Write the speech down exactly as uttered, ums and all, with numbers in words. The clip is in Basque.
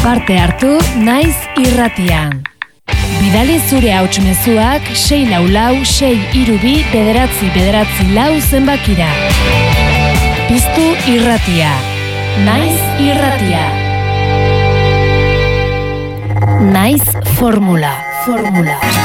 Parte hartu Naiz irratian. Bidali zure hauts mezuak sei lau lau sei hiru bi bederatzi bederatzi lau zenbakira. Piztu irratia. Naiz irratia. Naiz formula. Formula.